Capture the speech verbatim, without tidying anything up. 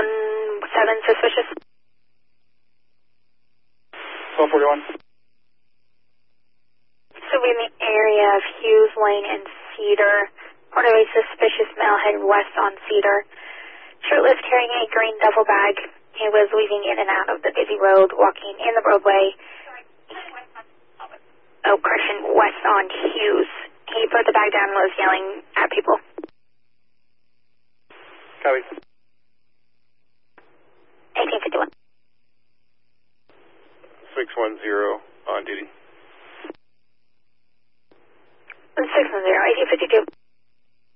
one seven suspicious. twelve forty-one. So we're in the area of Hughes Lane and Cedar. Part of a suspicious male headed west on Cedar. Shirtless, carrying a green duffel bag. He was weaving in and out of the busy road, walking in the roadway. Oh, correction, west on Hughes. He put the bag down and was yelling at people. Copy. eighteen fifty-one. six one zero on duty. six one zero, eighteen fifty-two.